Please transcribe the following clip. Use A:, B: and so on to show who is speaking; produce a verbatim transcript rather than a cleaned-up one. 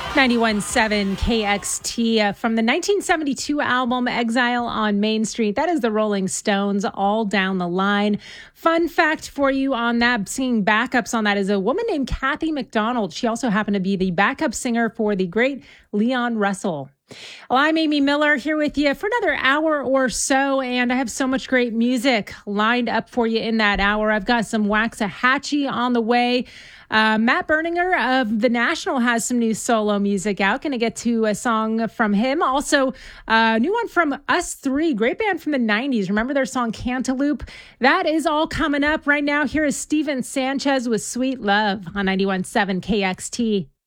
A: ninety-one point seven K X T uh, from the nineteen seventy-two album Exile on Main Street. That is the Rolling Stones, All Down the Line. Fun fact for you on that, singing backups on that is a woman named Kathy McDonald. She also happened to be the backup singer for the great Leon Russell. Well, I'm Amy Miller here with you for another hour or so, and I have so much great music lined up for you in that hour. I've got some Waxahachie on the way. Uh, Matt Berninger of The National has some new solo music out. Going to get to a song from him. Also, a uh, new one from Us Three, great band from the nineties. Remember their song Cantaloupe? That is all coming up right now. Here is Steven Sanchez with Sweet Love on ninety-one point seven K X T.